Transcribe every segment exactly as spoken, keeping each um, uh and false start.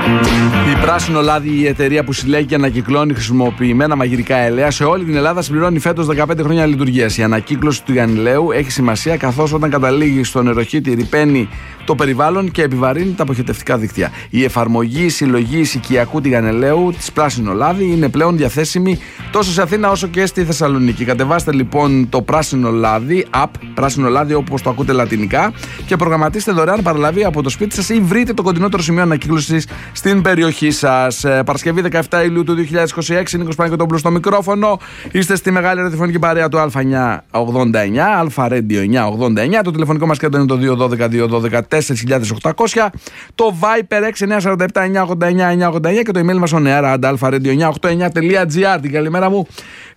Η Πράσινο Λάδι, η εταιρεία που συλλέγει και ανακυκλώνει χρησιμοποιημένα μαγειρικά ελαία σε όλη την Ελλάδα, συμπληρώνει φέτος δεκαπέντε χρόνια λειτουργίας. Η ανακύκλωση του τηγανιλαίου έχει σημασία, καθώς όταν καταλήγει στο νεροχύτη ρυπαίνει το περιβάλλον και επιβαρύνει τα αποχετευτικά δίκτυα. Η εφαρμογή συλλογής οικιακού τηγανιλαίου της Πράσινο Λάδι είναι πλέον διαθέσιμη τόσο σε Αθήνα όσο και στη Θεσσαλονίκη. Κατεβάστε λοιπόν το Πράσινο Λάδι, app, Πράσινο Λάδι όπως το ακούτε λατινικά, και προγραμματίστε δωρεάν παραλαβή από το σπίτι σας ή βρείτε το κοντινότερο σημείο ανακύκλωσης στην περιοχή σας. Παρασκευή δεκαεφτά Ιουλίου του δύο χιλιάδες είκοσι έξι, Νίκος Παναγιωτόπουλος στο μικρόφωνο. Είστε στη μεγάλη ραδιοφωνική παρέα του Α εννιακόσια ογδόντα εννιά, Α Radio εννιακόσια ογδόντα εννιά. Το τηλεφωνικό μας κέντρο είναι το δύο ένα δύο δύο ένα δύο τέσσερα οκτακόσια. Το Viper έξι εννιά τέσσερα επτά εννιά ογδόντα εννιά εννιά ογδόντα εννιά και το email μας on air at alpha radio εννιακόσια ογδόντα εννιά τελεία τζι άρ. Την καλημέρα μου.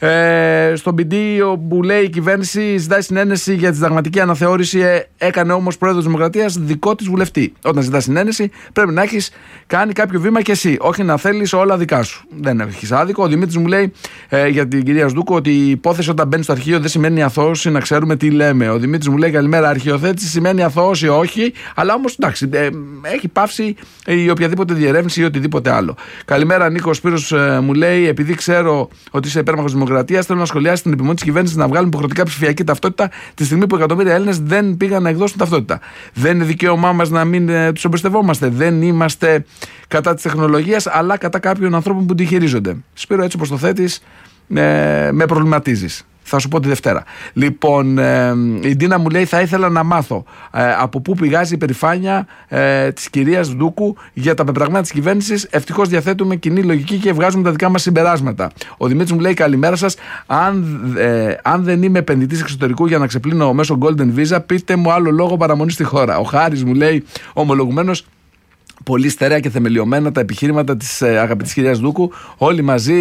Ε, στον πι ντι που λέει η κυβέρνηση ζητάει συνένεση για τη συνταγματική αναθεώρηση, ε, έκανε όμως πρόεδρος της Δημοκρατίας δικό της βουλευτή. Όταν ζητάς συνένεση, πρέπει να έχεις κάνει κάποιο βήμα και εσύ, όχι να θέλεις όλα δικά σου. Δεν έχεις άδικο. Ο Δημήτρης μου λέει ε, για την κυρία Σδούκου ότι η υπόθεση όταν μπαίνει στο αρχείο δεν σημαίνει αθώωση, να ξέρουμε τι λέμε. Ο Δημήτρης μου λέει καλημέρα. Αρχιοθέτηση σημαίνει αθώωση, όχι, αλλά όμως εντάξει, ε, έχει πάυσει η οποιαδήποτε διερεύνηση ή οτιδήποτε άλλο. Καλημέρα, Νίκο. Σπύρος ε, μου λέει, επειδή ξέρω ότι είσαι υπέρμαχος της Δημοκρατίας, θέλω να σχολιάσει την επιμονή της κυβέρνησης να βγάλουν υποχρεωτικά ψηφιακή ταυτότητα τη στιγμή που εκατομμύρια Έλληνες δεν πήγαν να εκδώσουν ταυτότητα. Δεν είναι δικαίωμά μας να μην ε, τους εμπιστευόμαστε. Δεν είμαστε κατά της τεχνολογίας, αλλά κατά κάποιων ανθρώπων που τη χειρίζονται. Σπύρο, έτσι όπως το θέτεις, ε, με προβληματίζεις. Θα σου πω τη Δευτέρα. Λοιπόν, ε, η Ντίνα μου λέει, θα ήθελα να μάθω ε, από πού πηγάζει η περηφάνεια ε, της κυρίας Ντούκου για τα πεπραγμένα της κυβέρνησης. Ευτυχώς διαθέτουμε κοινή λογική και βγάζουμε τα δικά μας συμπεράσματα. Ο Δημήτρης μου λέει, καλημέρα σας. Αν, ε, αν δεν είμαι επενδυτής εξωτερικού για να ξεπλύνω μέσω Golden Visa, πείτε μου άλλο λόγο παραμονή στη χώρα. Ο Χάρης μου λέει, ομολογουμένος, πολύ στερεά και θεμελιωμένα τα επιχείρηματα της ε, αγαπητής κυρίας Δούκου. Όλοι μαζί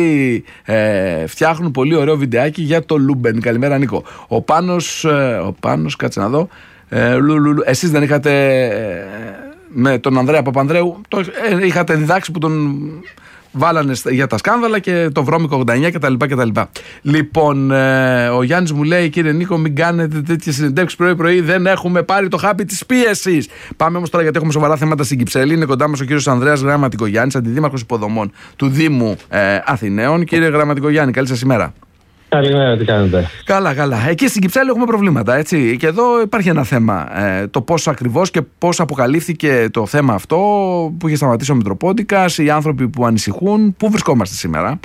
ε, φτιάχνουν πολύ ωραίο βιντεάκι για το Λούμπεν. Καλημέρα, Νίκο. Ο Πάνος, ε, ο Πάνος, κάτσε να δω. Ε, λου, λου, λου. Εσείς δεν είχατε ε, με τον Ανδρέα Παπανδρέου, το, ε, είχατε διδάξει που τον βάλανε για τα σκάνδαλα και το βρώμικο ογδόντα εννιά κτλ. κτλ. Λοιπόν, ε, ο Γιάννης μου λέει, κύριε Νίκο, μην κάνετε τέτοιες συνεντεύξεις πρωί-πρωί. Δεν έχουμε πάρει το χάπι της πίεσης. Πάμε όμως τώρα, γιατί έχουμε σοβαρά θέματα στην Κυψέλη. Είναι κοντά μας ο κύριος Ανδρέας Γραμματικογιάννης, αντιδήμαρχος υποδομών του Δήμου ε, Αθηναίων. Κύριε Γραμματικογιάννη, καλή σας ημέρα. Καλημέρα, τι κάνετε? Καλά, καλά. Εκεί στην Κυψέλη έχουμε προβλήματα, έτσι. Και εδώ υπάρχει ένα θέμα. Ε, το πώς ακριβώς και πώς αποκαλύφθηκε το θέμα αυτό που είχε σταματήσει ο Μητροπόντικας, οι άνθρωποι που ανησυχούν. Πού βρισκόμαστε σήμερα?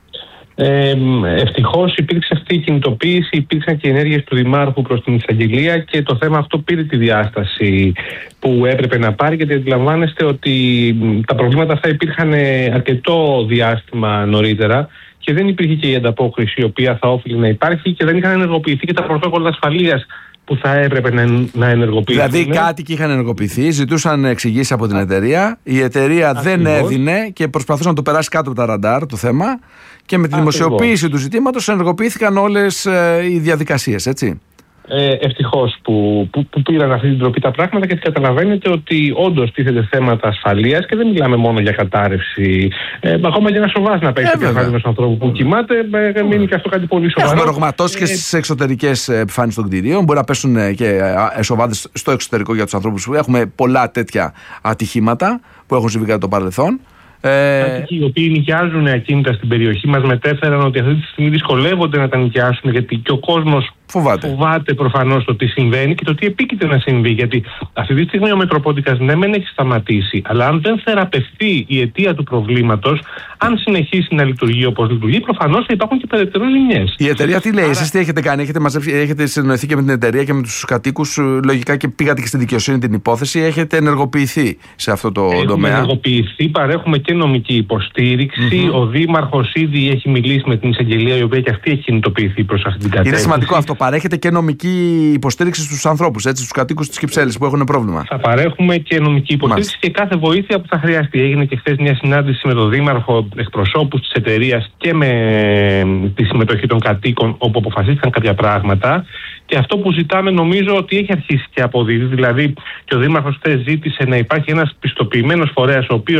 Ε, ευτυχώς υπήρξε αυτή η κινητοποίηση, υπήρξαν και ενέργειες του Δημάρχου προς την εισαγγελία και το θέμα αυτό πήρε τη διάσταση που έπρεπε να πάρει, γιατί αντιλαμβάνεστε ότι τα προβλήματα αυτά υπήρχαν αρκετό διάστημα νωρίτερα και δεν υπήρχε και η ανταπόκριση η οποία θα όφιλε να υπάρχει και δεν είχαν ενεργοποιηθεί και τα πρωτόκολλα ασφαλείας που θα έπρεπε να, να ενεργοποιηθούν. Δηλαδή, κάτοικοι είχαν ενεργοποιηθεί, ζητούσαν εξηγήσεις από την εταιρεία. Η εταιρεία Ακριβώς. δεν έδινε και προσπαθούσε να το περάσει κάτω από τα ραντάρ το θέμα. Και με τη δημοσιοποίηση του ζητήματος ενεργοποιήθηκαν όλες ε, οι διαδικασίες, έτσι. Ε, ευτυχώς που, που, που πήραν αυτή την τροπή τα πράγματα, και καταλαβαίνετε ότι όντως τίθεται θέματα ασφαλείας και δεν μιλάμε μόνο για κατάρρευση. Ε, ακόμα και ένα σοβάς να παίξει κεφάλι ενός ανθρώπου που κοιμάται, ε, μείνει και αυτό κάτι πολύ σοβαρό. Έχουμε ρογματώσει και στις εξωτερικές επιφάνειες των κτηρίων. Μπορεί να πέσουν και εσοβάδες στο εξωτερικό για τους ανθρώπους που έχουμε πολλά τέτοια ατυχήματα που έχουν συμβεί κατά το παρελθόν. Ε... Οι οποίοι νοικιάζουν ακίνητα στην περιοχή μας μετέφεραν ότι αυτή τη στιγμή δυσκολεύονται να τα νοικιάσουν, γιατί και ο κόσμος φοβάται, φοβάται προφανώς το τι συμβαίνει και το τι επίκειται να συμβεί. Γιατί αυτή τη στιγμή ο Μητροπόντικας ναι, μεν έχει σταματήσει, αλλά αν δεν θεραπευτεί η αιτία του προβλήματος, αν συνεχίσει να λειτουργεί όπως λειτουργεί, προφανώς θα υπάρχουν και περαιτέρω ζημιές. Η εταιρεία τι λέει, Άρα... εσείς τι έχετε κάνει, έχετε, μαζεύει, έχετε συνοηθεί και με την εταιρεία και με τους κατοίκους, λογικά, και πήγατε και στη δικαιοσύνη την υπόθεση, έχετε ενεργοποιηθεί σε αυτό το Έχουμε τομέα? Έχουμε ενεργοποιηθεί, παρέχουμε και νομική υποστήριξη. Mm-hmm. Ο Δήμαρχος ήδη έχει μιλήσει με την εισαγγελία, η οποία και αυτή έχει κινητοποιηθεί προς αυτή την κατεύθυνση. Είναι σημαντικό αυτό. Παρέχετε και νομική υποστήριξη στους ανθρώπους, έτσι, στους κατοίκους της Κυψέλης που έχουν πρόβλημα? Θα παρέχουμε και νομική υποστήριξη Μάλιστα. και κάθε βοήθεια που θα χρειαστεί. Έγινε και χθες μια συνάντηση με τον Δήμαρχο, εκπροσώπους της εταιρείας και με τη συμμετοχή των κατοίκων, όπου αποφασίστηκαν κάποια πράγματα. Και αυτό που ζητάμε νομίζω ότι έχει αρχίσει και αποδίδει. Δηλαδή, και ο Δήμαρχος χθες ζήτησε να υπάρχει ένας πιστοποιημένος φορέας, ο οποίος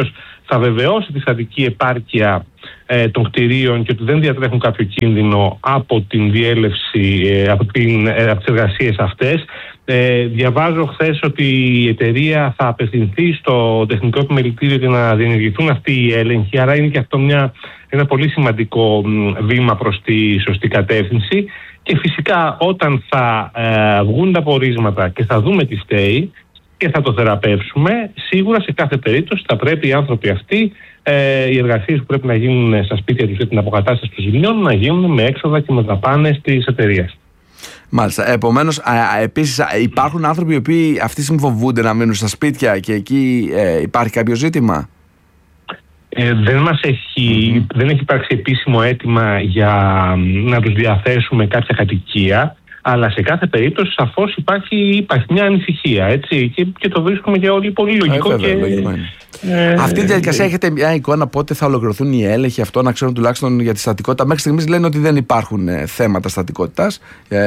θα βεβαιώσει τη στατική επάρκεια ε, των κτηρίων και ότι δεν διατρέχουν κάποιο κίνδυνο από την διέλευση, ε, από, την, ε, από τις εργασίες αυτές. Ε, διαβάζω χθες ότι η εταιρεία θα απευθυνθεί στο τεχνικό επιμελητήριο για να διενεργηθούν αυτοί οι έλεγχοι, άρα είναι και αυτό μια, ένα πολύ σημαντικό βήμα προς τη σωστή κατεύθυνση. Και φυσικά όταν θα ε, βγουν τα πορίσματα και θα δούμε τι στέει και θα το θεραπεύσουμε, σίγουρα σε κάθε περίπτωση θα πρέπει οι άνθρωποι αυτοί, ε, οι εργασίες που πρέπει να γίνουν στα σπίτια τους για την αποκατάσταση των ζημιών, να γίνουν με έξοδα και με δαπάνες της εταιρείας. Μάλιστα. Επομένως, επίσης υπάρχουν άνθρωποι οι οποίοι αυτή τη στιγμή φοβούνται να μείνουν στα σπίτια και εκεί ε, υπάρχει κάποιο ζήτημα. Ε, δεν μας έχει, mm-hmm. δεν έχει υπάρξει επίσημο αίτημα για να τους διαθέσουμε κάποια κατοικία, αλλά σε κάθε περίπτωση σαφώς υπάρχει, υπάρχει μια ανησυχία, έτσι, και, και το βρίσκουμε για όλοι πολύ λογικό. Ε, βέβαια, και, λογικό είναι. Ε, Αυτή η διαδικασία, ε, έχετε μια εικόνα πότε θα ολοκληρωθούν οι έλεγχοι, αυτό να ξέρουν τουλάχιστον για τη στατικότητα? Μέχρι στιγμής λένε ότι δεν υπάρχουν ε, θέματα στατικότητας.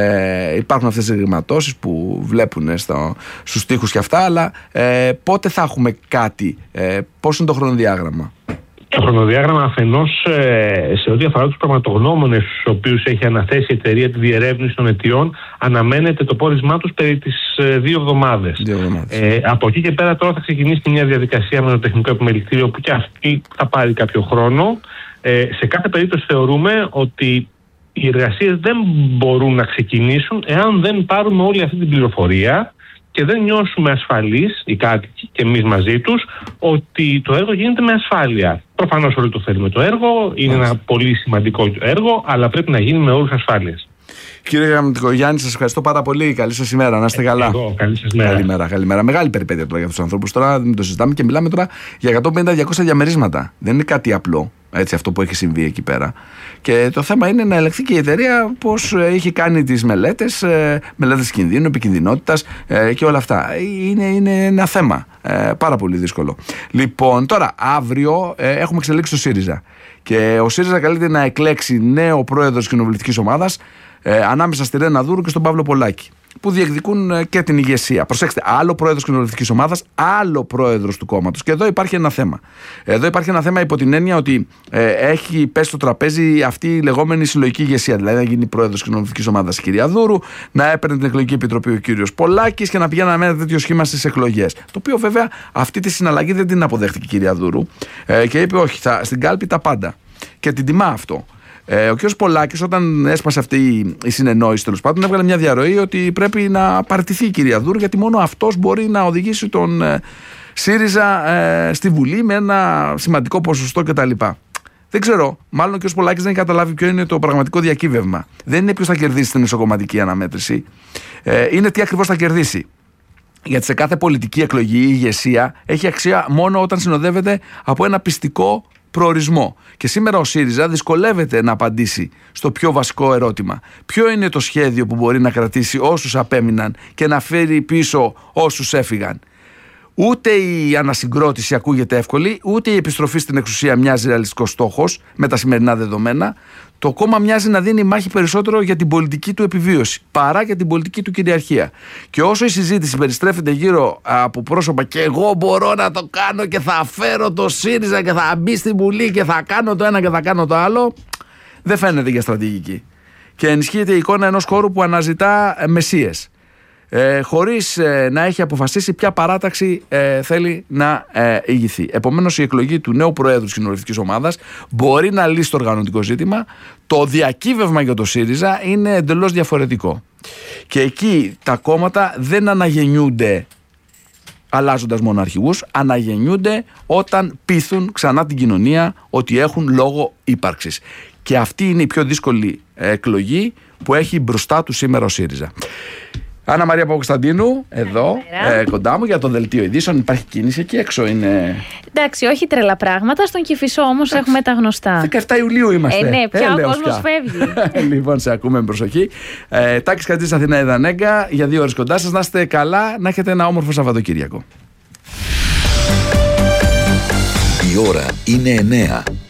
Ε, υπάρχουν αυτές οι ρηγματώσεις που βλέπουν στο, στους τοίχους και αυτά, αλλά ε, πότε θα έχουμε κάτι, ε, πώς είναι το χρονοδιάγραμμα? Το χρονοδιάγραμμα αφενός σε ό,τι αφορά τους πραγματογνώμονες στους οποίους έχει αναθέσει η εταιρεία τη διερεύνηση των αιτιών, αναμένεται το πόρισμά τους περί τις δύο εβδομάδες. Δύο εβδομάδες. Ε, από εκεί και πέρα τώρα θα ξεκινήσει μια διαδικασία με το τεχνικό επιμελητήριο που και αυτή θα πάρει κάποιο χρόνο. Ε, σε κάθε περίπτωση θεωρούμε ότι οι εργασίες δεν μπορούν να ξεκινήσουν εάν δεν πάρουμε όλη αυτή την πληροφορία και δεν νιώσουμε ασφαλείς οι κάτοικοι και εμείς μαζί τους ότι το έργο γίνεται με ασφάλεια. Προφανώς όλοι το θέλουμε το έργο, είναι ένα πολύ σημαντικό έργο, αλλά πρέπει να γίνει με όρους ασφάλειας. Κύριε Γραμματικογιάννη, σας ευχαριστώ πάρα πολύ. Καλή σας ημέρα, να είστε ε, καλά. Εγώ, καλή σας μέρα. Καλημέρα, καλημέρα. Μεγάλη περιπέτεια τώρα για τους ανθρώπους. Τώρα μην το συζητάμε και μιλάμε τώρα για εκατόν πενήντα με διακόσια διαμερίσματα. Δεν είναι κάτι απλό, έτσι, αυτό που έχει συμβεί εκεί πέρα. Και το θέμα είναι να ελεγχθεί και η εταιρεία πώς έχει κάνει τις μελέτες, μελέτες κινδύνου, επικινδυνότητας και όλα αυτά. Είναι, είναι ένα θέμα πάρα πολύ δύσκολο. Λοιπόν, τώρα αύριο έχουμε εξελίξει το ΣΥΡΙΖΑ. Και ο ΣΥΡΙΖΑ καλείται να εκλέξει νέο πρόεδρο της κοινοβουλευτικής ομάδας ε, ανάμεσα στη Ρένα Δούρου και στον Παύλο Πολάκη, που διεκδικούν ε, και την ηγεσία. Προσέξτε, άλλο πρόεδρος κοινοβουλευτικής ομάδας, άλλο πρόεδρος του κόμματος. Και εδώ υπάρχει ένα θέμα. Εδώ υπάρχει ένα θέμα υπό την έννοια ότι ε, έχει πέσει στο τραπέζι αυτή η λεγόμενη συλλογική ηγεσία. Δηλαδή να γίνει πρόεδρος κοινοβουλευτικής ομάδας η κυρία Δούρου, να έπαιρνε την εκλογική επιτροπή ο κύριος Πολάκης και να πηγαίνει με ένα τέτοιο σχήμα στις εκλογές. Το οποίο βέβαια αυτή τη συναλλαγή δεν την αποδέχτηκε η κυρία Δούρου ε, και είπε όχι, θα, στην κάλπη τα πάντα. Και την τιμά αυτό. Ε, ο κ. Πολάκης, όταν έσπασε αυτή η, η συνεννόηση, τέλος πάντων, έβγαλε μια διαρροή ότι πρέπει να παραιτηθεί η κυρία Δούρου, γιατί μόνο αυτός μπορεί να οδηγήσει τον ε, ΣΥΡΙΖΑ ε, στη Βουλή με ένα σημαντικό ποσοστό κτλ. Δεν ξέρω, μάλλον ο κ. Πολάκης δεν έχει καταλάβει ποιο είναι το πραγματικό διακύβευμα. Δεν είναι ποιος θα κερδίσει την ισοκομματική αναμέτρηση, ε, είναι τι ακριβώς θα κερδίσει. Γιατί σε κάθε πολιτική εκλογή η ηγεσία έχει αξία μόνο όταν συνοδεύεται από ένα πιστικό προορισμό. Και σήμερα ο ΣΥΡΙΖΑ δυσκολεύεται να απαντήσει στο πιο βασικό ερώτημα. Ποιο είναι το σχέδιο που μπορεί να κρατήσει όσους απέμειναν και να φέρει πίσω όσους έφυγαν? Ούτε η ανασυγκρότηση ακούγεται εύκολη, ούτε η επιστροφή στην εξουσία μοιάζει ρεαλιστικός στόχος με τα σημερινά δεδομένα. Το κόμμα μοιάζει να δίνει μάχη περισσότερο για την πολιτική του επιβίωση παρά για την πολιτική του κυριαρχία. Και όσο η συζήτηση περιστρέφεται γύρω από πρόσωπα και εγώ μπορώ να το κάνω και θα φέρω το ΣΥΡΙΖΑ και θα μπει στην Βουλή και θα κάνω το ένα και θα κάνω το άλλο, δεν φαίνεται για στρατηγική. Και ενισχύεται η εικόνα ενός χώρου που αναζητά μεσίες. Ε, χωρίς ε, να έχει αποφασίσει ποια παράταξη ε, θέλει να ε, ηγηθεί. Επομένως, η εκλογή του νέου Προέδρου της κοινοβουλευτικής ομάδας μπορεί να λύσει το οργανωτικό ζήτημα. Το διακύβευμα για το ΣΥΡΙΖΑ είναι εντελώς διαφορετικό. Και εκεί τα κόμματα δεν αναγεννιούνται αλλάζοντας μόνο αρχηγούς, αναγεννιούνται όταν πείθουν ξανά την κοινωνία ότι έχουν λόγο ύπαρξης. Και αυτή είναι η πιο δύσκολη εκλογή που έχει μπροστά του σήμερα ο ΣΥΡΙΖΑ. Άννα Μαρία Παπακοσταντίνου, εδώ, ε, κοντά μου για το δελτίο ειδήσεων. Υπάρχει κίνηση εκεί έξω, είναι. Εντάξει, όχι τρελά πράγματα. Στον Κηφισό όμως έχουμε τα γνωστά. δεκαεφτά Ιουλίου είμαστε. Ε, ναι, πια ε, ο κόσμος φεύγει. Λοιπόν, σε ακούμε με προσοχή. Ε, Τάκης Κατζής, Αθηνά Ιδανέγκα, για δύο ώρες κοντά σας. Να είστε καλά, να έχετε ένα όμορφο Σαββατοκύριακο. Η ώρα είναι εννέα.